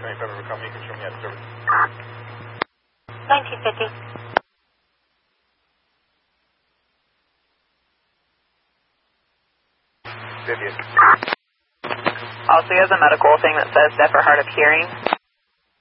95 Overcome, you can show me out of service. 1950. Also, he has a medical thing that says deaf or hard of hearing.